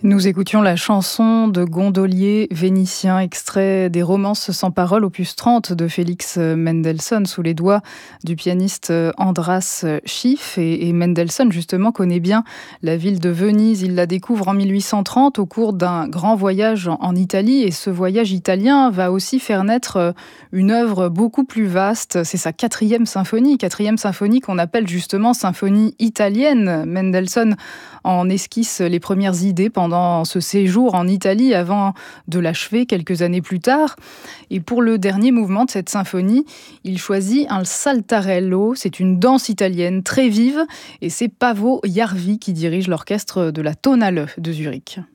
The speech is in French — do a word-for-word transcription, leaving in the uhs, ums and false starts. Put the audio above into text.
Nous écoutions la chanson de Gondolier vénitien, extrait des Romances sans parole, opus trente de Félix Mendelssohn, sous les doigts du pianiste Andras Schiff. Et, et Mendelssohn, justement, connaît bien la ville de Venise. Il la découvre en mille huit cent trente au cours d'un grand voyage en, en Italie. Et ce voyage italien va aussi faire naître une œuvre beaucoup plus vaste. C'est sa quatrième symphonie, quatrième symphonie qu'on appelle justement symphonie italienne. Mendelssohn en esquisse les premières idées pendant ce séjour en Italie avant de l'achever quelques années plus tard. Et pour le dernier mouvement de cette symphonie, il choisit un saltarello. C'est une danse italienne très vive et c'est Paavo Järvi qui dirige l'orchestre de la Tonhalle de Zurich.